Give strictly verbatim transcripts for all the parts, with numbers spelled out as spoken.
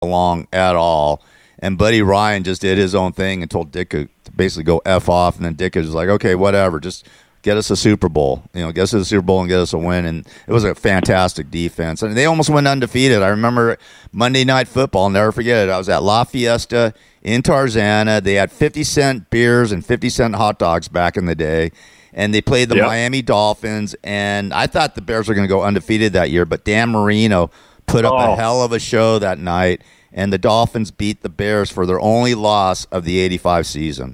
along at all. And Buddy Ryan just did his own thing and told Ditka to basically go F off. And then Ditka was like, okay, whatever, just get us a Super Bowl. You know, get us to the Super Bowl and get us a win. And it was a fantastic defense. And they almost went undefeated. I remember Monday Night Football, I'll never forget it. I was at La Fiesta in Tarzana. They had fifty cent beers and fifty cent hot dogs back in the day. And they played the yep. Miami Dolphins. And I thought the Bears were going to go undefeated that year. But Dan Marino put up oh. a hell of a show that night. And the Dolphins beat the Bears for their only loss of the eighty-five season.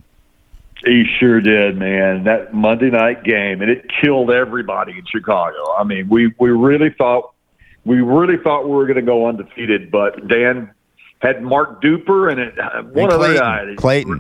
He sure did, man. That Monday night game, and it killed everybody in Chicago. I mean, we, we really thought we really thought we were going to go undefeated, but Dan had Mark Duper and it, one and other guy, Clayton,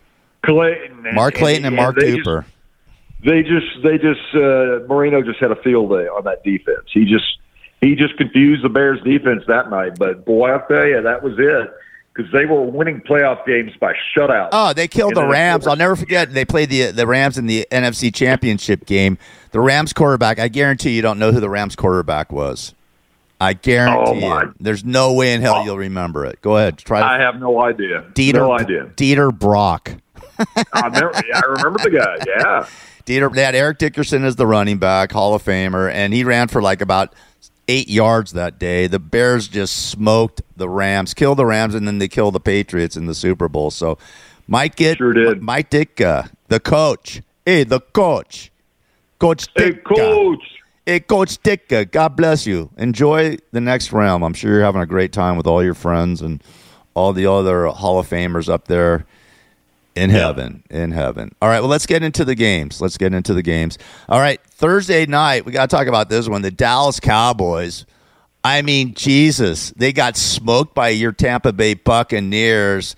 Clayton, and, Mark Clayton, and, and, and Mark they Duper. Just, they just, they just, uh, Marino just had a field day on that defense. He just. He just confused the Bears' defense that night. But, boy, I tell you, that was it. Because they were winning playoff games by shutout. Oh, they killed the Rams. I'll never forget. They played the the Rams in the N F C Championship game. The Rams quarterback, I guarantee you don't know who the Rams quarterback was. I guarantee oh you. There's no way in hell oh. you'll remember it. Go ahead. Try. To, I have no idea. Dieter, no idea. Dieter Brock. I, remember, I remember the guy, yeah. Dieter, they had Eric Dickerson as the running back, Hall of Famer, and he ran for like about – eight yards that day. The Bears just smoked the Rams, killed the Rams, and then they killed the Patriots in the Super Bowl. So Mike get sure did. Mike Ditka, the coach. Hey, the coach. Coach Ditka. Hey, coach. Hey, Coach Ditka, God bless you. Enjoy the next round. I'm sure you're having a great time with all your friends and all the other Hall of Famers up there. In heaven, yeah. in heaven. All right, well, let's get into the games. Let's get into the games. All right, Thursday night, we got to talk about this one. The Dallas Cowboys, I mean, Jesus, they got smoked by your Tampa Bay Buccaneers.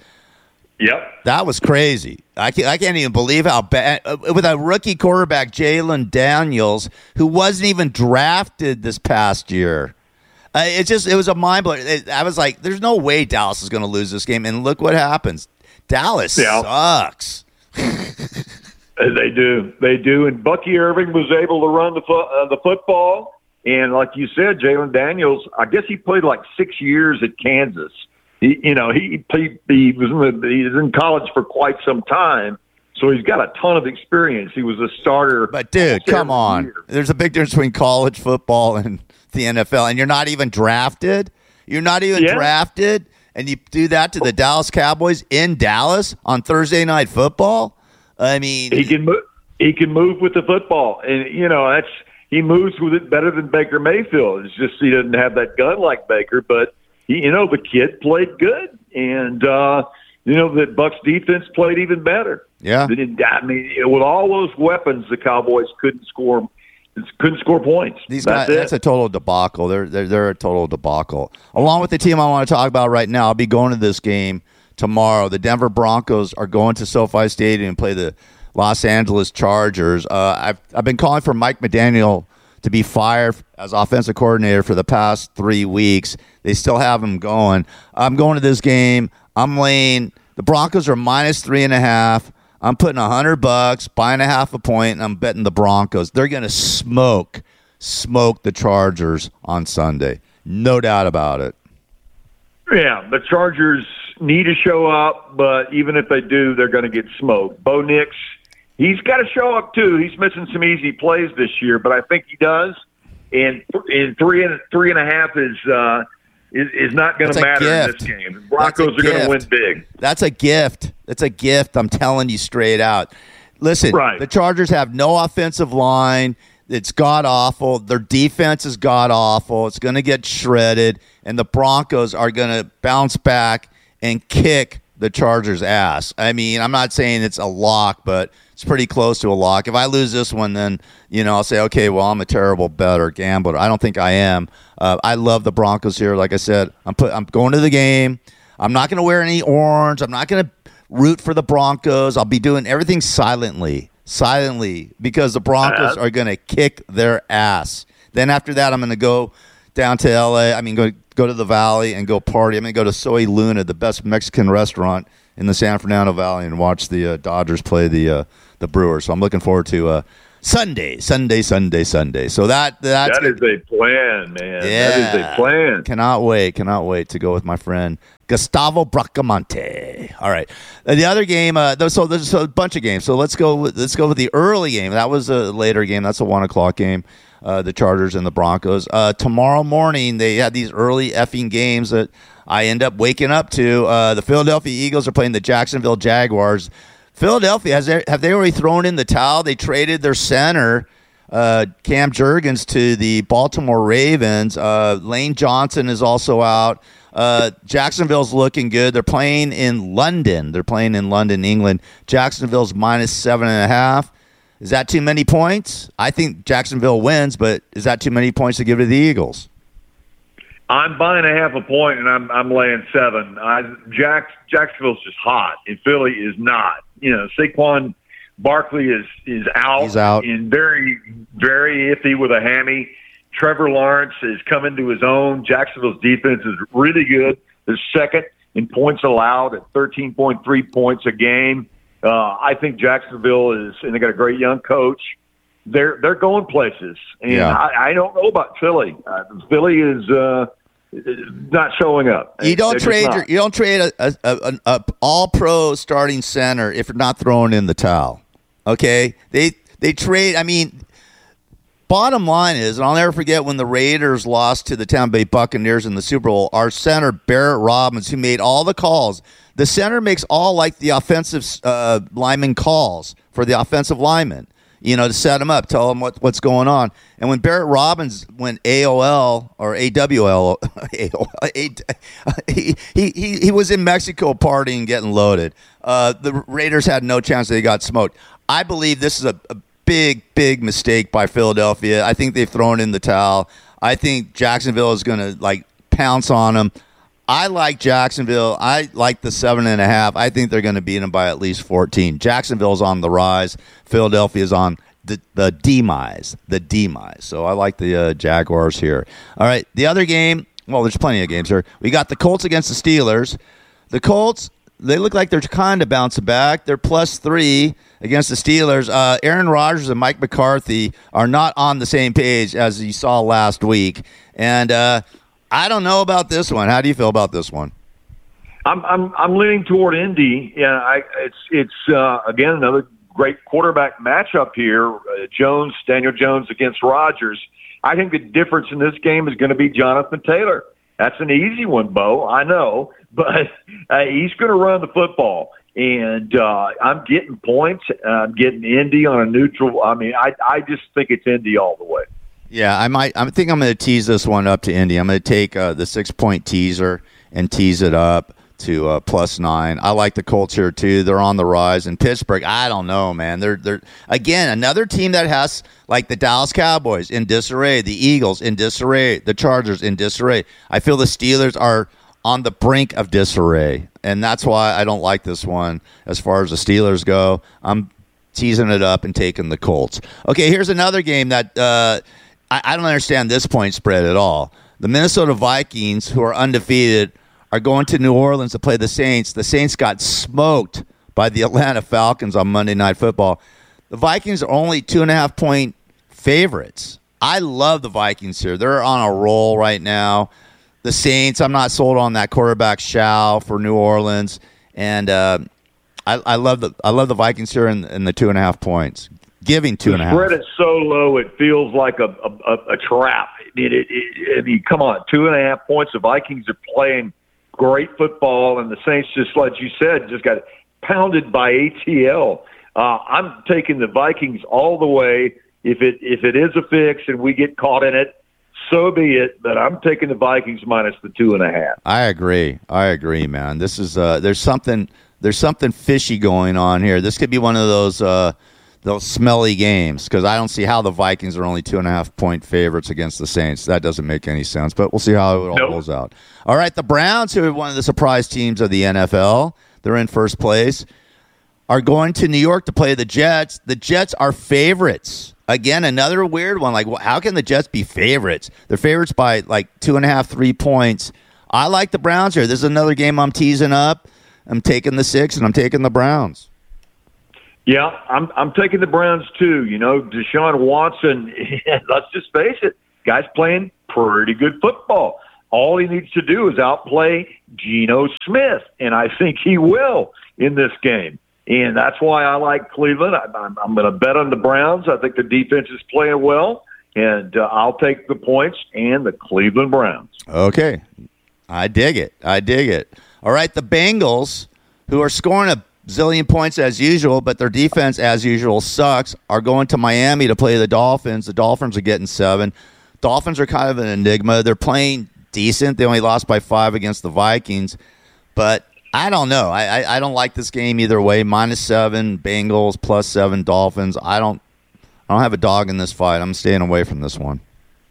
Yep. That was crazy. I can't, I can't even believe how bad. With a rookie quarterback, Jalen Daniels, who wasn't even drafted this past year. Uh, it just, it was a mind blower. I was like, there's no way Dallas is going to lose this game. And look what happens. Dallas yeah. sucks. They do. They do. And Bucky Irving was able to run the fo- uh, the football. And like you said, Jalen Daniels, I guess he played like six years at Kansas. He, you know, he, he, he, was in the, he was in college for quite some time. So he's got a ton of experience. He was a starter. But, dude, come on. Year. There's a big difference between college football and the N F L. And you're not even drafted? You're not even yeah. drafted? And you do that to the Dallas Cowboys in Dallas on Thursday Night Football? I mean, he can move. He can move with the football, and you know that's he moves with it better than Baker Mayfield. It's just he doesn't have that gun like Baker, but he, you know, the kid played good, and uh, you know the Bucs defense played even better. Yeah, I mean, with all those weapons, the Cowboys couldn't score. Couldn't score points. These that's guys, it. that's a total debacle. They're, they're they're a total debacle. Along with the team I want to talk about right now, I'll be going to this game tomorrow. The Denver Broncos are going to SoFi Stadium and play the Los Angeles Chargers. Uh, I've I've been calling for Mike McDaniel to be fired as offensive coordinator for the past three weeks. They still have him going. I'm going to this game. I'm laying. The Broncos are minus three and a half. I'm putting a hundred bucks, buying a half a point, and I'm betting the Broncos. They're going to smoke, smoke the Chargers on Sunday. No doubt about it. Yeah, the Chargers need to show up, but even if they do, they're going to get smoked. Bo Nix, he's got to show up too. He's missing some easy plays this year, but I think he does. And in three and three and a half is uh, is, is not going to matter gift. in this game. The Broncos are going to win big. That's a gift. That's a gift. I'm telling you straight out. Listen, right. The Chargers have no offensive line. It's god awful. Their defense is god awful. It's going to get shredded, and the Broncos are going to bounce back and kick the Chargers' ass. I mean, I'm not saying it's a lock, but it's pretty close to a lock. If I lose this one, then you know I'll say, okay, well, I'm a terrible bet or gambler. I don't think I am. Uh, I love the Broncos here. Like I said, I'm put. I'm going to the game. I'm not going to wear any orange. I'm not going to root for the Broncos. I'll be doing everything silently, silently, because the Broncos uh, are going to kick their ass. Then after that, I'm going to go down to L A. I mean, go go to the Valley and go party. I'm going to go to Soy Luna, the best Mexican restaurant in the San Fernando Valley, and watch the uh, Dodgers play the uh, the Brewers. So I'm looking forward to uh, Sunday, Sunday, Sunday, Sunday. So that that's that is a plan, man. Yeah. That is a plan. Cannot wait, cannot wait to go with my friend Gustavo Bracamonte. All right, Uh, the other game. Uh, th- so there's a bunch of games. So let's go. With, let's go with the early game. That was a later game. That's a one o'clock game. Uh, the Chargers and the Broncos. Uh, tomorrow morning they had these early effing games that I end up waking up to. Uh, the Philadelphia Eagles are playing the Jacksonville Jaguars. Philadelphia, has they, have they already thrown in the towel? They traded their center, uh, Cam Jurgens, to the Baltimore Ravens. Uh, Lane Johnson is also out. Uh, Jacksonville's looking good. They're playing in London. They're playing in London, England. Jacksonville's minus seven and a half. Is that too many points? I think Jacksonville wins, but is that too many points to give to the Eagles? I'm buying a half a point, and I'm I'm laying seven. I, Jack, Jacksonville's just hot, and Philly is not. You know, Saquon Barkley is is out. He's out. And very, very iffy with a hammy. Trevor Lawrence is coming to his own. Jacksonville's defense is really good. They're second in points allowed at thirteen point three points a game. Uh, I think Jacksonville is, and they got a great young coach. They're they're going places, and Yeah. I, I don't know about Philly. Uh, Philly is uh, not showing up. You don't They're just trade not. your, you don't trade a, a, a, an a all pro starting center if you're not throwing in the towel. Okay, they they trade. I mean, bottom line is, and I'll never forget when the Raiders lost to the Tampa Bay Buccaneers in the Super Bowl. Our center Barrett Robbins, who made all the calls, the center makes all like the offensive uh, lineman calls for the offensive lineman. You know, to set him up, tell them what, what's going on. And when Barrett Robbins went A O L or A W L, A O L, he, he, he, he was in Mexico partying, getting loaded. Uh, the Raiders had no chance. They got smoked. I believe this is a, a big, big mistake by Philadelphia. I think they've thrown in the towel. I think Jacksonville is going to, like, pounce on them. I like Jacksonville. I like the seven and a half. I think they're going to beat them by at least fourteen. Jacksonville's on the rise. Philadelphia's on the, the demise. The demise. So I like the uh, Jaguars here. All right, the other game. Well, there's plenty of games here. We got the Colts against the Steelers. The Colts, they look like they're kind of bouncing back. They're plus three against the Steelers. Uh, Aaron Rodgers and Mike McCarthy are not on the same page as you saw last week, and. Uh, I don't know about this one. How do you feel about this one? I'm I'm I'm leaning toward Indy. Yeah, I, it's it's uh, again another great quarterback matchup here. Uh, Jones, Daniel Jones against Rodgers. I think the difference in this game is going to be Jonathan Taylor. That's an easy one, Bo. I know, but uh, he's going to run the football, and uh, I'm getting points. I'm getting Indy on a neutral. I mean, I I just think it's Indy all the way. Yeah, I might. I think I'm going to tease this one up to Indy. I'm going to take uh, the six point teaser and tease it up to uh, plus nine. I like the Colts here too. They're on the rise. In Pittsburgh, I don't know, man. They're they're again another team that has like the Dallas Cowboys in disarray, the Eagles in disarray, the Chargers in disarray. I feel the Steelers are on the brink of disarray, and that's why I don't like this one as far as the Steelers go. I'm teasing it up and taking the Colts. Okay, here's another game that. Uh, I don't understand this point spread at all. The Minnesota Vikings, who are undefeated, are going to New Orleans to play the Saints. The Saints got smoked by the Atlanta Falcons on Monday Night Football. The Vikings are only two and a half point favorites. I love the Vikings here. They're on a roll right now. The Saints, I'm not sold on that quarterback Shao for New Orleans, and uh, I, I love the I love the Vikings here in, in the two and a half points. Giving two and a half. The spread is so low, it feels like a a, a trap. It, it, it, I mean, come on, two and a half points. The Vikings are playing great football, and the Saints, just like you said, just got pounded by A T L. Uh, I'm taking the Vikings all the way. If it if it is a fix and we get caught in it, so be it. But I'm taking the Vikings minus the two and a half. I agree. I agree, man. This is uh, there's something there's something fishy going on here. This could be one of those. Uh, Those smelly games, because I don't see how the Vikings are only two and a half point favorites against the Saints. That doesn't make any sense, but we'll see how it all nope. rolls out. All right, the Browns, who are one of the surprise teams of the N F L, they're in first place, are going to New York to play the Jets. The Jets are favorites. Again, another weird one. Like, how can the Jets be favorites? They're favorites by like two and a half, three points. I like the Browns here. This is another game I'm teasing up. I'm taking the six, and I'm taking the Browns. Yeah, I'm I'm taking the Browns too. You know, Deshaun Watson, let's just face it, guy's playing pretty good football. All he needs to do is outplay Geno Smith, and I think he will in this game. And that's why I like Cleveland. I, I'm, I'm going to bet on the Browns. I think the defense is playing well, and uh, I'll take the points and the Cleveland Browns. Okay. I dig it. I dig it. All right, the Bengals, who are scoring a zillion points as usual, but their defense, as usual, sucks, are going to Miami to play the Dolphins. The Dolphins are getting seven. Dolphins are kind of an enigma. They're playing decent. They only lost by five against the Vikings, but I don't know. I, I, I don't like this game either way. Minus seven, Bengals, plus seven, Dolphins. I don't I don't have a dog in this fight. I'm staying away from this one.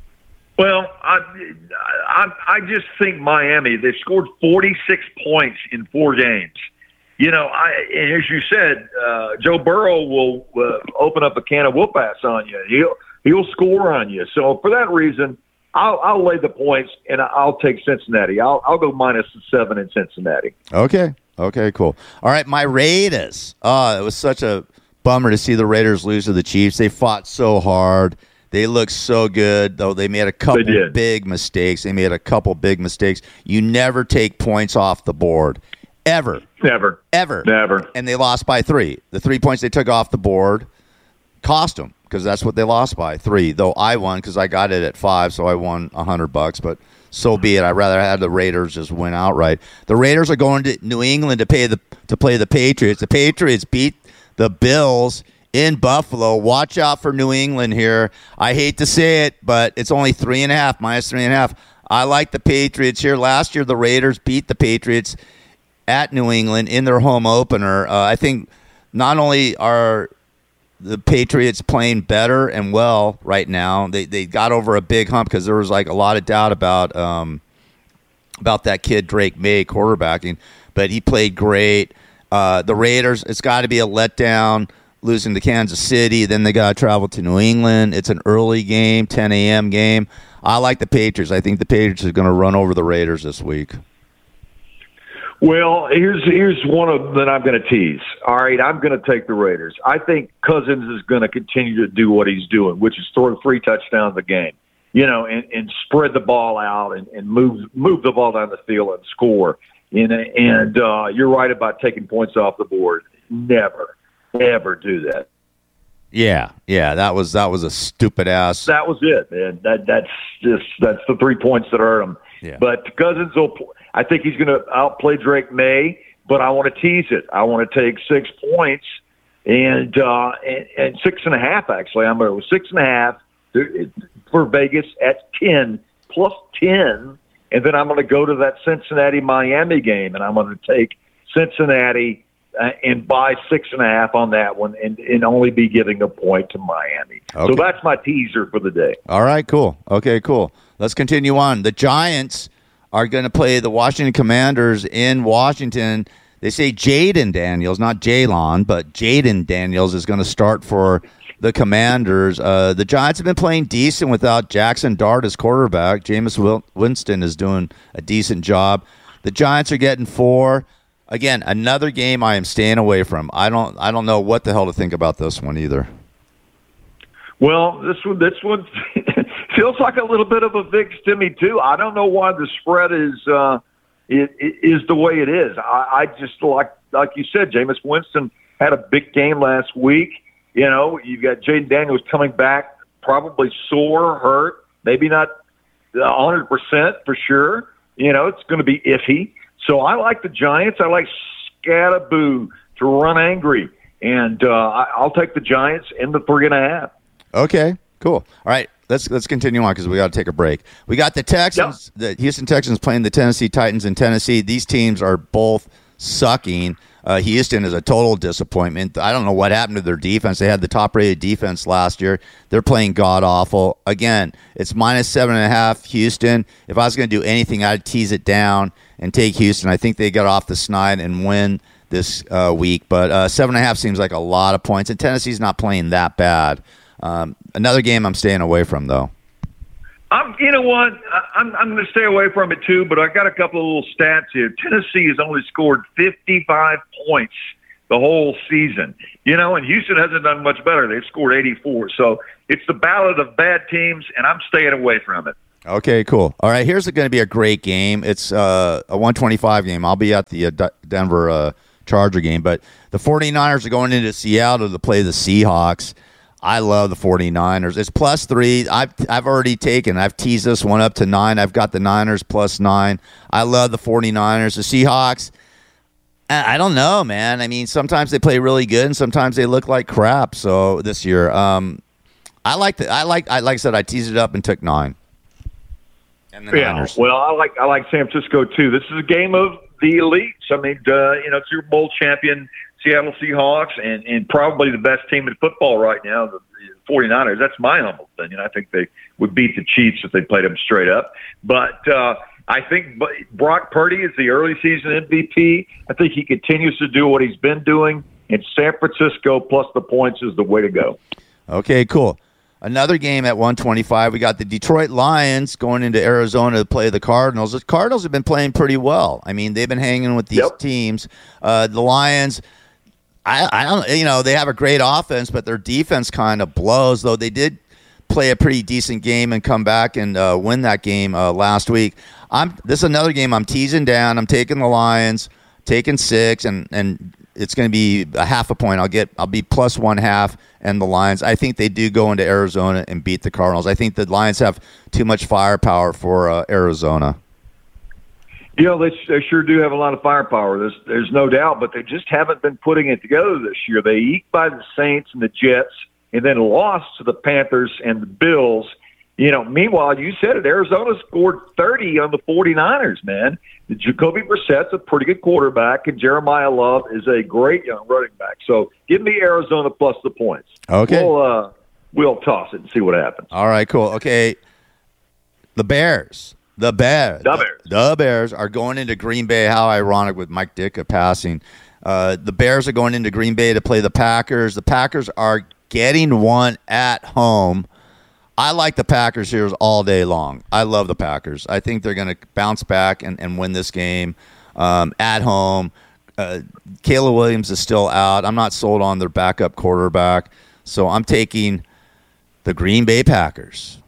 Well, I, I, I just think Miami, they've scored forty-six points in four games. You know, I, and as you said, uh, Joe Burrow will uh, open up a can of whoop-ass on you. He'll, he'll score on you. So for that reason, I'll, I'll lay the points, and I'll take Cincinnati. I'll, I'll go minus the seven in Cincinnati. Okay. Okay, cool. All right, my Raiders. Oh, it was such a bummer to see the Raiders lose to the Chiefs. They fought so hard. They looked so good, though they made a couple big mistakes. They made a couple big mistakes. You never take points off the board. Ever. Never. Ever. Never. And they lost by three. The three points they took off the board cost them, because that's what they lost by, three. Though I won because I got it at five, so I won a hundred bucks. But so be it. I'd rather have the Raiders just win outright. The Raiders are going to New England to pay the to play the Patriots. The Patriots beat the Bills in Buffalo. Watch out for New England here. I hate to say it, but it's only three and a half, minus three and a half. I like the Patriots here. Last year, the Raiders beat the Patriots at New England in their home opener. Uh, I think not only are the Patriots playing better and well right now, they they got over a big hump because there was like a lot of doubt about um, about that kid Drake May quarterbacking, but he played great. Uh, the Raiders, it's got to be a letdown, losing to Kansas City. Then they got to travel to New England. It's an early game, ten a.m. game. I like the Patriots. I think the Patriots are going to run over the Raiders this week. Well, here's here's one of that I'm going to tease. All right, I'm going to take the Raiders. I think Cousins is going to continue to do what he's doing, which is throw three touchdowns a game, you know, and, and spread the ball out and, and move move the ball down the field and score. And, and uh, you're right about taking points off the board. Never, ever do that. Yeah, yeah, that was that was a stupid ass. That was it, man. That that's just that's the three points that hurt him. Yeah. But Cousins will. I think he's going to outplay Drake May, but I want to tease it. I want to take six points and uh, and, and six and a half. Actually, I'm going to six and a half for Vegas at ten plus ten, and then I'm going to go to that Cincinnati Miami game, and I'm going to take Cincinnati uh, and buy six and a half on that one, and, and only be giving a point to Miami. Okay. So that's my teaser for the day. All right, cool. Okay, cool. Let's continue on. The Giants are going to play the Washington Commanders in Washington. They say Jaden Daniels, not Jalen, but Jaden Daniels is going to start for the Commanders. Uh, the Giants have been playing decent without Jackson Dart as quarterback. Jameis Winston is doing a decent job. The Giants are getting four. Again, another game I am staying away from. I don't I don't know what the hell to think about this one either. Well, this one this one feels like a little bit of a fix to me too. I don't know why the spread is uh, it, it is the way it is. I, I just like like you said, Jameis Winston had a big game last week. You know, you've got Jaden Daniels coming back, probably sore, hurt, maybe not one hundred percent for sure. You know, it's going to be iffy. So I like the Giants. I like Scatterboo to run angry, and uh, I, I'll take the Giants in the three and a half. Okay, cool. All right, let's let's continue on because we got to take a break. We got the Texans, yep. the Houston Texans playing the Tennessee Titans in Tennessee. These teams are both sucking. Uh, Houston is a total disappointment. I don't know what happened to their defense. They had the top-rated defense last year. They're playing god-awful. Again, it's minus seven and a half Houston. If I was going to do anything, I'd tease it down and take Houston. I think they get off the snide and win this uh, week. But uh, seven and a half seems like a lot of points, and Tennessee's not playing that bad. Um, another game I'm staying away from, though. I'm, you know what? I'm, I'm going to stay away from it too, but I got a couple of little stats here. Tennessee has only scored fifty-five points the whole season. You know, and Houston hasn't done much better. They've scored eighty-four. So it's the ballad of bad teams, and I'm staying away from it. Okay, cool. All right, here's going to be a great game. It's uh, a one twenty-five game. I'll be at the uh, D- Denver uh, Charger game, but the 49ers are going into Seattle to play the Seahawks. I love the 49ers. It's plus three. I've I've already taken. I've teased this one up to nine. I've got the Niners plus nine. I love the 49ers. The Seahawks, I, I don't know, man. I mean, sometimes they play really good, and sometimes they look like crap. So this year, um, I like the I like I like I said, I teased it up and took nine. And the yeah, Niners. Well, I like I like San Francisco too. This is a game of the elites. I mean, uh, you know, Super Bowl champion Seattle Seahawks and, and probably the best team in football right now, the 49ers. That's my humble opinion. I think they would beat the Chiefs if they played them straight up. But uh, I think Brock Purdy is the early season M V P. I think he continues to do what he's been doing, and San Francisco plus the points is the way to go. Okay, cool. Another game at one twenty-five. We got the Detroit Lions going into Arizona to play the Cardinals. The Cardinals have been playing pretty well. I mean, they've been hanging with these Yep. teams. Uh, the Lions, I, I don't, you know, they have a great offense, but their defense kind of blows. Though they did play a pretty decent game and come back and uh, win that game uh, last week. I'm. This is another game I'm teasing down. I'm taking the Lions, taking six, and and. It's going to be a half a point. I'll get. I'll be plus one half, and the Lions. I think they do go into Arizona and beat the Cardinals. I think the Lions have too much firepower for uh, Arizona. You know, they, they sure do have a lot of firepower. There's there's no doubt, but they just haven't been putting it together this year. They eked by the Saints and the Jets, and then lost to the Panthers and the Bills. You know, meanwhile, you said it, Arizona scored thirty on the 49ers, man. Jacoby Brissett's a pretty good quarterback, and Jeremiah Love is a great young running back. So give me Arizona plus the points. Okay. We'll, uh, we'll toss it and see what happens. All right, cool. Okay, the Bears. The Bears. The Bears. The Bears are going into Green Bay. How ironic with Mike Ditka passing. Uh, the Bears are going into Green Bay to play the Packers. The Packers are getting one at home. I like the Packers here all day long. I love the Packers. I think they're going to bounce back and, and win this game um, at home. Uh, Caleb Williams is still out. I'm not sold on their backup quarterback, so I'm taking the Green Bay Packers.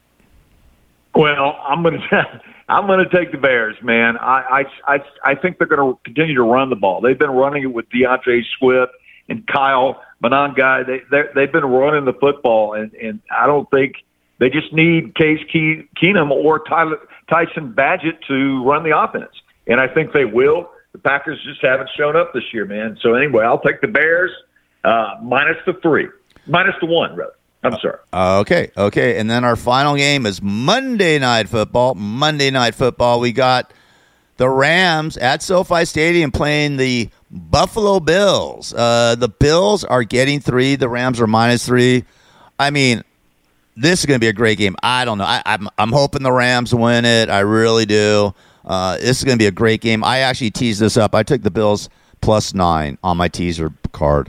Well, I'm going to I'm going to take the Bears, man. I I I, I think they're going to continue to run the ball. They've been running it with DeAndre Swift and Kyle Monangai. They they've been running the football, and, and I don't think they just need Case Keenum or Tyler, Tyson Badgett to run the offense. And I think they will. The Packers just haven't shown up this year, man. So anyway, I'll take the Bears uh, minus the three, minus the one, rather. I'm sorry. Uh, okay, okay. And then our final game is Monday Night Football. Monday Night Football. We got the Rams at SoFi Stadium playing the Buffalo Bills. Uh, the Bills are getting three. The Rams are minus three. I mean, this is going to be a great game. I don't know. I, I'm I'm hoping the Rams win it. I really do. Uh, this is going to be a great game. I actually teased this up. I took the Bills plus nine on my teaser card.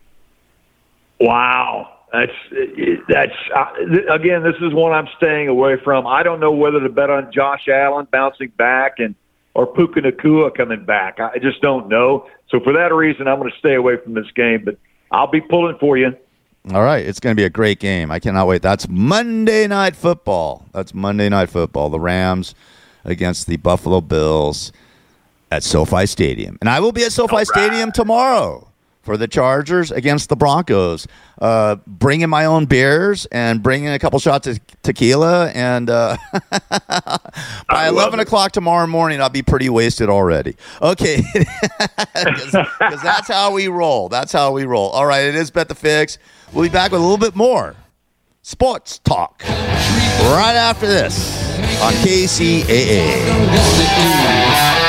Wow. That's that's uh, again. This is one I'm staying away from. I don't know whether to bet on Josh Allen bouncing back and or Puka Nacua coming back. I just don't know. So for that reason, I'm going to stay away from this game. But I'll be pulling for you. All right, it's going to be a great game. I cannot wait. That's Monday Night Football. That's Monday Night Football. The Rams against the Buffalo Bills at SoFi Stadium, and I will be at SoFi right. Stadium tomorrow for the Chargers against the Broncos. Uh, bringing my own beers and bringing a couple shots of tequila. And uh, by eleven o'clock tomorrow morning, I'll be pretty wasted already. Okay, because that's how we roll. That's how we roll. All right, it is Bet the Fix. We'll be back with a little bit more sports talk right after this on K C A A.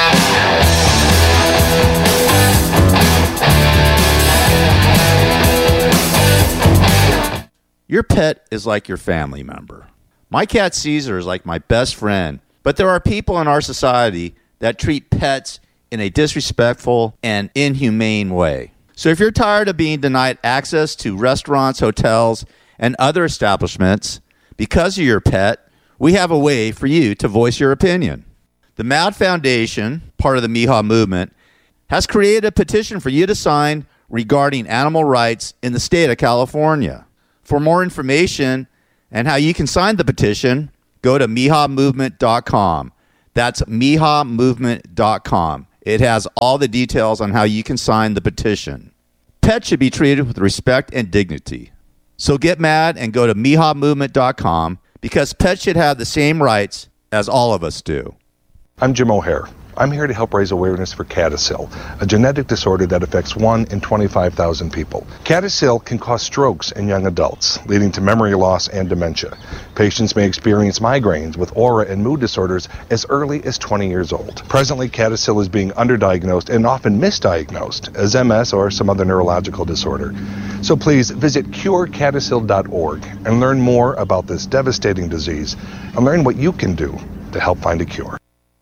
Your pet is like your family member. My cat Caesar is like my best friend, but there are people in our society that treat pets in a disrespectful and inhumane way. So if you're tired of being denied access to restaurants, hotels, and other establishments because of your pet, we have a way for you to voice your opinion. The Mad Foundation, part of the Miha movement, has created a petition for you to sign regarding animal rights in the state of California. For more information and how you can sign the petition, go to miha movement dot com. That's miha movement dot com. It has all the details on how you can sign the petition. Pets should be treated with respect and dignity. So get mad and go to miha movement dot com because pets should have the same rights as all of us do. I'm Jim O'Hare. I'm here to help raise awareness for CADASIL, a genetic disorder that affects one in twenty-five thousand people. CADASIL can cause strokes in young adults, leading to memory loss and dementia. Patients may experience migraines with aura and mood disorders as early as twenty years old. Presently, CADASIL is being underdiagnosed and often misdiagnosed as M S or some other neurological disorder. So please visit cure cadasil dot org and learn more about this devastating disease and learn what you can do to help find a cure.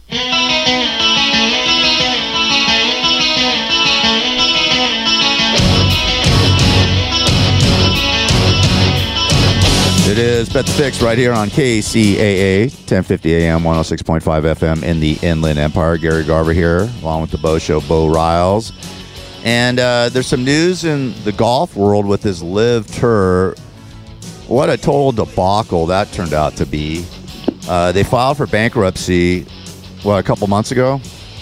It is Bet the Fix right here on K C A A, ten fifty A M, one oh six point five F M in the Inland Empire. Gary Garver here, along with the Bo Show, Bo Riles. And uh, there's some news in the golf world with this Live Tour. What a total debacle that turned out to be. Uh, they filed for bankruptcy, what, a couple months ago?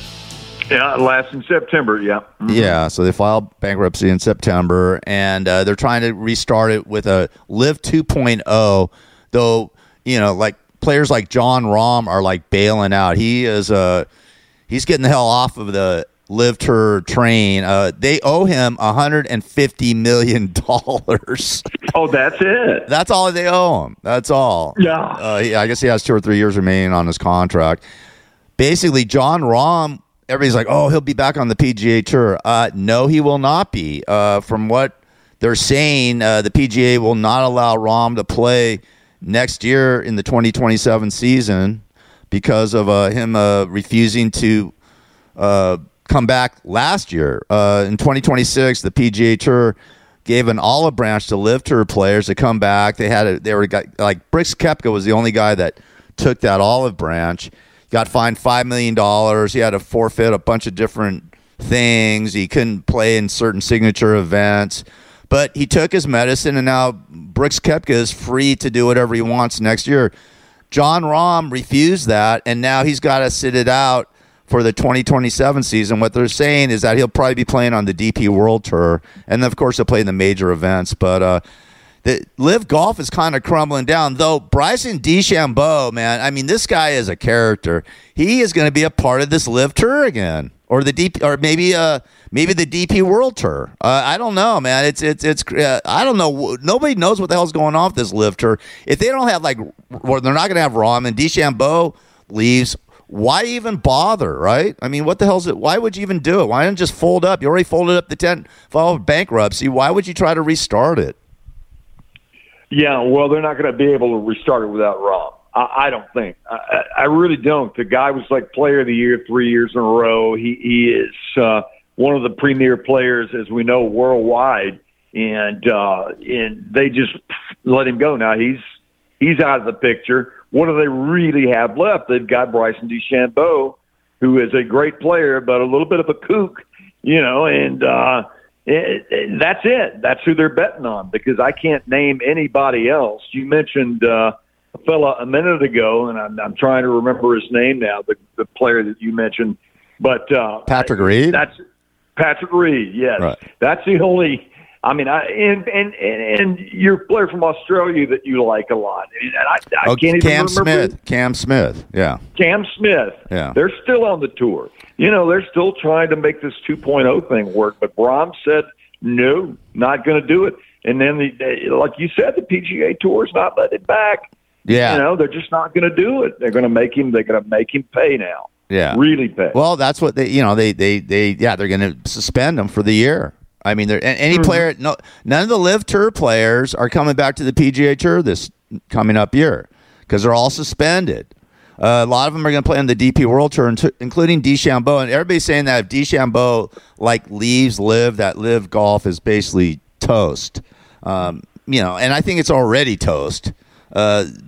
Yeah, last in September, yeah. Mm-hmm. Yeah, so they filed bankruptcy in September, and uh, they're trying to restart it with a Live two point oh, though, you know, like players like Jon Rahm are like bailing out. He is uh, he's getting the hell off of the Live Tour train. Uh, they owe him one hundred fifty million dollars. Oh, that's it? That's all they owe him. That's all. Yeah. Uh, he, I guess he has two or three years remaining on his contract. Basically, Jon Rahm, everybody's like, oh, he'll be back on the P G A Tour. Uh, no, he will not be. Uh, from what they're saying, uh, the P G A will not allow Rahm to play next year in the twenty twenty-seven season because of uh, him uh, refusing to uh, come back last year. Uh, in twenty twenty-six, the P G A Tour gave an olive branch to Live Tour players to come back. They had a, they were got, like Brooks Koepka was the only guy that took that olive branch. Got fined five million dollars. He had to forfeit a bunch of different things. He couldn't play in certain signature events. But he took his medicine, and now Brooks Koepka is free to do whatever he wants next year. Jon Rahm refused that, and now he's got to sit it out for the twenty twenty-seven season. What they're saying is that he'll probably be playing on the D P World Tour, and then, of course, he'll play in the major events. But uh, the Live Golf is kind of crumbling down, though. Bryson DeChambeau, man, I mean, this guy is a character. He is going to be a part of this Live Tour again, or the D P, or maybe uh maybe the D P World Tour. Uh, I don't know, man. It's it's it's. Uh, I don't know. Nobody knows what the hell's going on with this Live Tour. If they don't have like, or they're not going to have Rahm and DeChambeau leaves. Why even bother, right? I mean, what the hell's it? Why would you even do it? Why didn't just fold up? You already folded up the tent, filed bankruptcy. Why would you try to restart it? Yeah, well, they're not going to be able to restart it without Rahm. I, I don't think. I, I really don't. The guy was like Player of the Year three years in a row. He he is uh, one of the premier players, as we know, worldwide, and uh, and they just let him go. Now he's he's out of the picture. What do they really have left? They've got Bryson DeChambeau, who is a great player, but a little bit of a kook, you know, and uh, it, it, that's it. That's who they're betting on, because I can't name anybody else. You mentioned uh, a fella a minute ago, and I'm, I'm trying to remember his name now, the, the player that you mentioned. But uh, Patrick Reed? That's Patrick Reed, yes. Right. That's the only – I mean, I and, and and you're a player from Australia that you like a lot. And I, I oh, can't even Cam remember. Smith. Cam Smith, yeah. Cam Smith. Yeah. They're still on the tour. You know, they're still trying to make this two point oh thing work. But Rahm said, no, not going to do it. And then, the, like you said, the P G A Tour's not letting it back. Yeah. You know, they're just not going to do it. They're going to make him. They're going to make him pay now. Yeah. Really pay. Well, that's what they. You know, they they they yeah, they're going to suspend him for the year. I mean, there any mm-hmm. player, no, none of the Live Tour players are coming back to the P G A Tour this coming up year because they're all suspended. Uh, a lot of them are going to play on the D P World Tour, including DeChambeau. And everybody's saying that if DeChambeau like leaves Live, that Live Golf is basically toast. Um, you know, and I think it's already toast. Uh,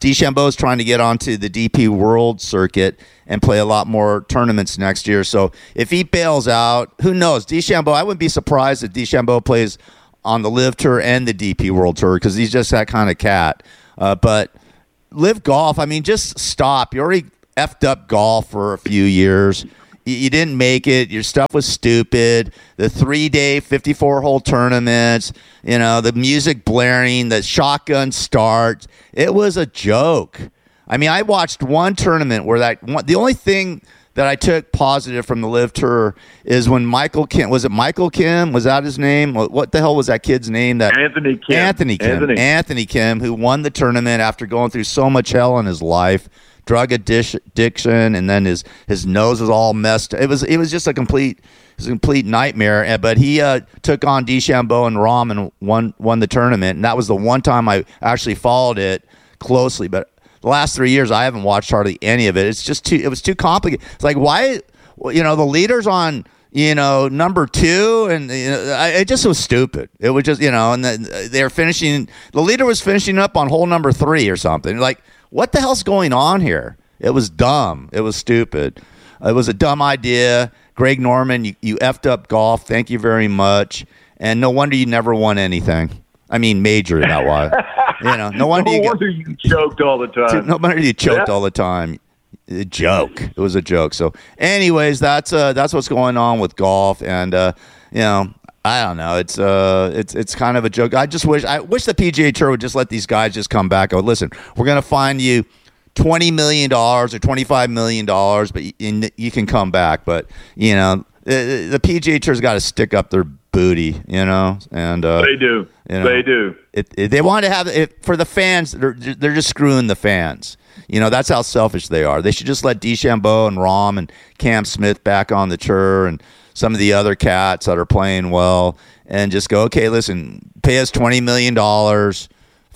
DeChambeau's trying to get onto the D P World Circuit and play a lot more tournaments next year. So if he bails out, who knows? DeChambeau, I wouldn't be surprised if DeChambeau plays on the Live Tour and the D P World Tour because he's just that kind of cat. Uh, but Live Golf, I mean, just stop. You already effed up golf for a few years. You, you didn't make it. Your stuff was stupid. The three-day, fifty-four hole tournaments, you know, the music blaring, the shotgun start. It was a joke. I mean, I watched one tournament where that one, the only thing that I took positive from the Live Tour is when Michael Kim, was it Michael Kim? Was that his name? What, what the hell was that kid's name? That Anthony Kim. Anthony Kim. Anthony. Anthony Kim, who won the tournament after going through so much hell in his life, drug addiction, and then his, his nose was all messed. It was it was just a complete it was a complete nightmare. And, but he uh, took on DeChambeau and Rahm and won won the tournament, and that was the one time I actually followed it closely. But the last three years, I haven't watched hardly any of it. It's just too. It was too complicated. It's like why, you know, the leaders on, you know, number two, and you know, I, it just was stupid. It was just, you know, and the, they were finishing. The leader was finishing up on hole number three or something. Like, what the hell's going on here? It was dumb. It was stupid. It was a dumb idea. Greg Norman, you, you effed up golf. Thank you very much. And no wonder you never won anything. I mean, major that why. You know, no wonder, no you, wonder got, you choked all the time. No wonder you choked Yeah. all the time. A joke. It was a joke. So, anyways, that's uh, that's what's going on with golf, and uh, you know, I don't know. It's uh, it's it's kind of a joke. I just wish I wish the P G A Tour would just let these guys just come back. Oh, listen, we're gonna find you twenty million dollars or twenty-five million dollars, but you, you can come back. But you know, the, the P G A Tour's got to stick up their booty, you know, and uh, They do. You know, they do. It, it, they want to have it for the fans. They're they're just screwing the fans. You know, that's how selfish they are. They should just let DeChambeau and Rahm and Cam Smith back on the tour and some of the other cats that are playing well, and just go, okay, listen, pay us twenty million dollars,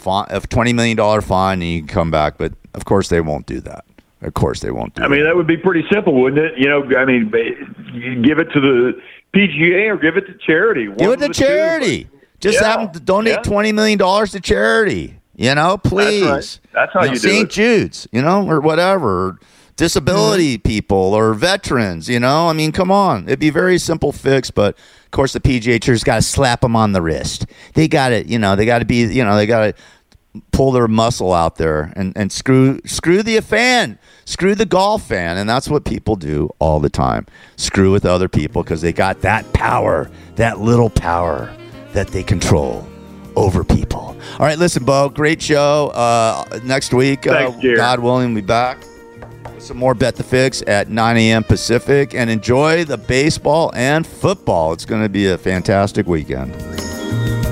a twenty million dollars fine, and you can come back. But of course, they won't do that. Of course, they won't do. I mean, that would be pretty simple, wouldn't it? You know, I mean, you give it to the P G A or give it to charity. Give it to charity. Two. Just Yeah. have them donate Yeah. twenty million dollars to charity. You know, please. That's right. That's how you, know, you do Saint it. Jude's, you know, or whatever. Or disability people or veterans, you know. I mean, come on. It'd be a very simple fix, but of course the P G A Tour's got to slap them on the wrist. They got to, you know, they got to be, you know, they got to pull their muscle out there and, and screw screw the fan, screw the golf fan, and that's what people do all the time. Screw with other people because they got that power, that little power that they control over people. All right, listen, Bo, great show. Uh, next week, Thanks, uh, Jared. God willing, we'll be back with some more Bet the Fix at nine a.m. Pacific, and enjoy the baseball and football. It's going to be a fantastic weekend.